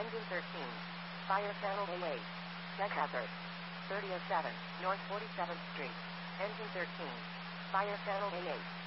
Engine 13. Fire channel A8. Check hazard. 3007, North 47th Street. Engine 13. Fire channel A8.